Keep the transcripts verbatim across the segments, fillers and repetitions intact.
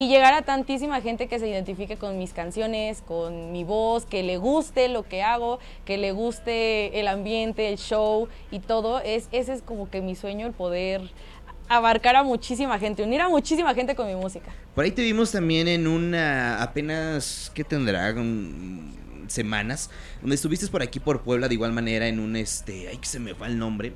y llegar a tantísima gente que se identifique con mis canciones, con mi voz, que le guste lo que hago, que le guste el ambiente, el show y todo, es, ese es como que mi sueño, el poder abarcar a muchísima gente, unir a muchísima gente con mi música. Por ahí te vimos también en una, apenas, ¿qué tendrá? Un, semanas, donde estuviste por aquí por Puebla de igual manera en un, este, ay que se me va el nombre,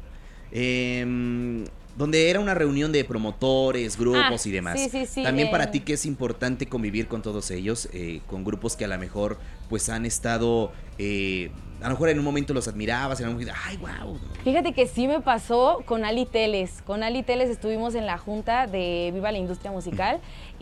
eh, donde era una reunión de promotores, grupos ah, y demás. Sí, sí, sí. También eh... para ti que es importante convivir con todos ellos, eh, con grupos que a lo mejor pues han estado, eh, a lo mejor en un momento los admirabas, en un momento, ay, wow. Fíjate que sí me pasó con Ali Teles. Con Ali Teles estuvimos en la junta de Viva la Industria Musical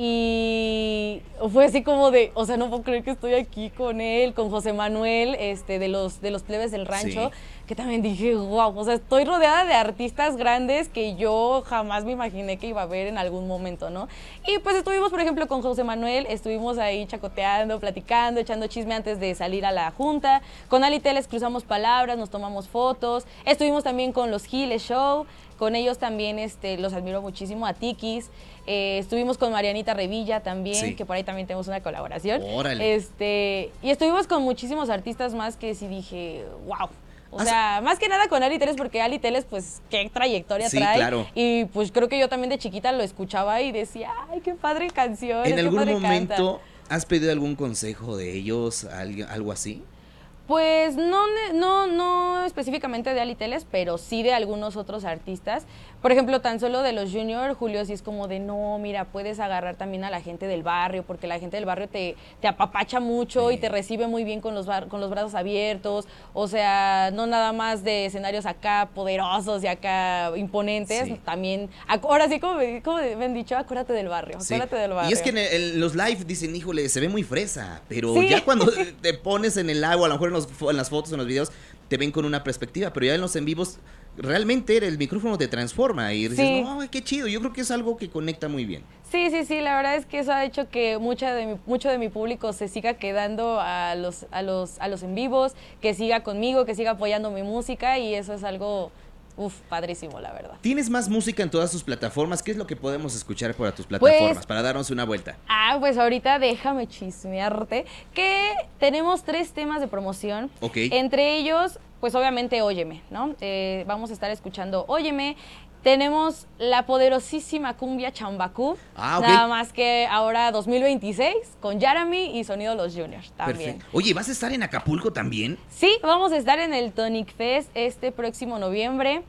y fue así como de, o sea, no puedo creer que estoy aquí con él, con José Manuel, este, de los, de los plebes del rancho, sí. Que también dije, wow, o sea, estoy rodeada de artistas grandes que yo jamás me imaginé que iba a ver en algún momento, ¿no? Y pues estuvimos, por ejemplo, con José Manuel, estuvimos ahí chacoteando, platicando, echando chisme antes de salir a la junta. Con Ali Teles cruzamos palabras, nos tomamos fotos. Estuvimos también con los Giles Show, con ellos también este, los admiro muchísimo, a Tikis. Eh, estuvimos con Marianita Revilla también, sí. Que por ahí también tenemos una colaboración. Órale. Este, y estuvimos con muchísimos artistas más que sí dije, wow. O ¿Has... sea, más que nada con Ali Teles, porque Ali Teles, pues, qué trayectoria sí, trae. Claro. Y pues creo que yo también de chiquita lo escuchaba y decía, ay, qué padre canción. ¿En qué algún padre momento canta. has pedido algún consejo de ellos, algo así? Pues no, no, no específicamente de Ali Teles, pero sí de algunos otros artistas. Por ejemplo, tan solo de los Junior, Julio sí es como de, no, mira, puedes agarrar también a la gente del barrio, porque la gente del barrio te, te apapacha mucho sí. Y te recibe muy bien con los, bar, con los brazos abiertos. O sea, no nada más de escenarios acá poderosos y acá imponentes. Sí. También, ahora sí, como me, como me han dicho, acuérdate del barrio, acuérdate sí. del barrio. Y es que en, el, en los live dicen, híjole, se ve muy fresa, pero sí. ya cuando te pones en el live, a lo mejor en, los, en las fotos, en los videos, te ven con una perspectiva, pero ya en los en vivos realmente el micrófono te transforma y dices, sí. No, qué chido, yo creo que es algo que conecta muy bien. Sí, sí, sí, la verdad es que eso ha hecho que mucha de mi, mucho de mi público se siga quedando a los, a, los, a los en vivos, que siga conmigo, que siga apoyando mi música y eso es algo, uf, padrísimo, la verdad. ¿Tienes más música en todas tus plataformas? ¿Qué es lo que podemos escuchar por tus plataformas pues, para darnos una vuelta? Ah, pues ahorita déjame chismearte que tenemos tres temas de promoción. Ok. Entre ellos, pues obviamente Óyeme, ¿no? Eh, vamos a estar escuchando Óyeme. Tenemos la poderosísima cumbia Chambacú, ah, okay. Nada más que ahora dos mil veintiséis, con Yarami y Sonido Los Juniors también. Perfecto. Oye, ¿vas a estar en Acapulco también? Sí, vamos a estar en el Tonic Fest este próximo noviembre.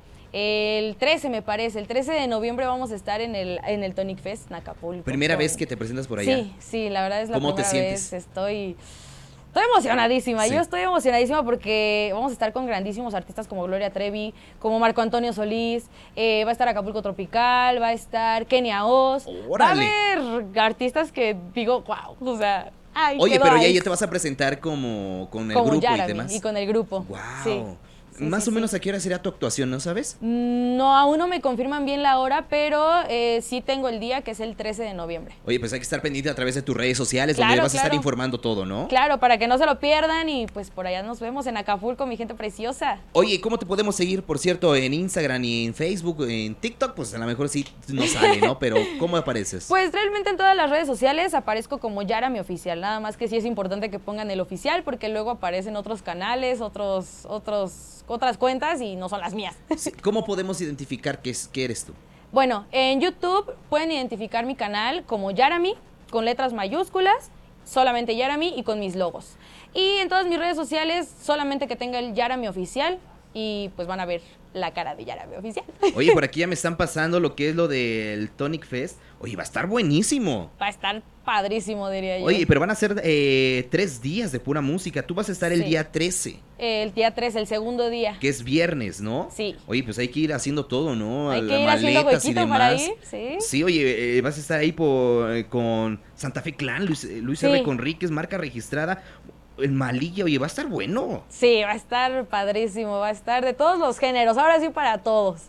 El trece me parece, el trece de noviembre vamos a estar en el, en el Tonic Fest en Acapulco. ¿Primera con... vez que te presentas por allá? Sí, sí, la verdad es la ¿Cómo primera te sientes? vez. Estoy... Estoy emocionadísima, sí. Yo estoy emocionadísima porque vamos a estar con grandísimos artistas como Gloria Trevi, como Marco Antonio Solís, eh, va a estar Acapulco Tropical, va a estar Kenia Oz, ¡Órale! Va a haber artistas que digo, wow, o sea... Ay, oye, pero ya, ya te vas a presentar como con el como grupo Yarami, y demás. Y con el grupo, wow. Sí. Sí, Más sí, o menos sí. a qué hora será tu actuación, ¿no sabes? No, aún no me confirman bien la hora, pero eh, sí tengo el día, que es el trece de noviembre. Oye, pues hay que estar pendiente a través de tus redes sociales, claro, donde vas claro. a estar informando todo, ¿no? Claro, para que no se lo pierdan y pues por allá nos vemos en Acapulco, mi gente preciosa. Oye, ¿cómo te podemos seguir, por cierto, en Instagram y en Facebook, en TikTok? Pues a lo mejor sí no sale, ¿no? Pero ¿cómo apareces? Pues realmente en todas las redes sociales aparezco como Yarami Oficial, nada más que sí es importante que pongan el oficial porque luego aparecen otros canales, otros, otros, otras cuentas y no son las mías. Sí, ¿cómo podemos identificar qué, es, qué eres tú? Bueno, en YouTube pueden identificar mi canal como Yarami, con letras mayúsculas, solamente Yarami y con mis logos. Y en todas mis redes sociales, solamente que tenga el Yarami Oficial y pues van a ver la cara de Yarami Oficial. Oye, por aquí ya me están pasando lo que es lo del Tonic Fest. Oye, va a estar buenísimo. Va a estar padrísimo, diría yo. Oye, pero van a ser eh, tres días de pura música. Tú vas a estar el sí. día trece. El día trece, el segundo día. Que es viernes, ¿no? Sí. Oye, pues hay que ir haciendo todo, ¿no? Hay a que ir haciendo huequito para ir, sí. Sí, oye, eh, vas a estar ahí por, eh, con Santa Fe Clan, Luis, Luis sí. R. Conríquez, marca registrada. El Malilla, oye, va a estar bueno. Sí, va a estar padrísimo, va a estar de todos los géneros, ahora sí para todos.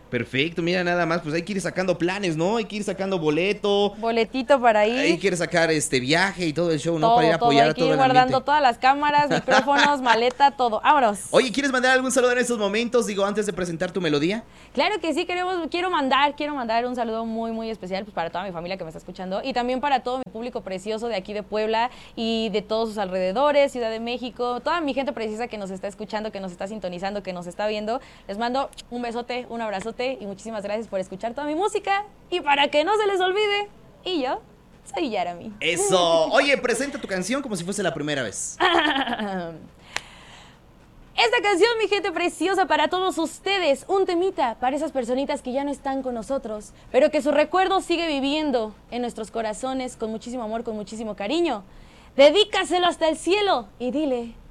Perfecto, mira nada más, pues hay que ir sacando planes, ¿no? Hay que ir sacando boleto. Boletito para ir. Hay que ir sacar este viaje y todo el show, ¿no? Todo, Para ir a todo, apoyar hay a que todo ir el guardando ambiente. todas las cámaras, micrófonos, maleta, todo. ¡Vámonos! Oye, ¿quieres mandar algún saludo en estos momentos? Digo, antes de presentar tu melodía. Claro que sí, queremos, quiero mandar, quiero mandar un saludo muy, muy especial pues, para toda mi familia que me está escuchando y también para todo mi público precioso de aquí de Puebla y de todos sus alrededores, Ciudad de México, toda mi gente preciosa que nos está escuchando, que nos está sintonizando, que nos está viendo. Les mando un besote, un abrazote y muchísimas gracias por escuchar toda mi música. Y para que no se les olvide, y yo soy Yarami. Eso. Oye, presenta tu canción como si fuese la primera vez. Esta canción, mi gente preciosa, para todos ustedes, un temita para esas personitas que ya no están con nosotros, pero que su recuerdo sigue viviendo en nuestros corazones con muchísimo amor, con muchísimo cariño. Dedícaselo hasta el cielo y dile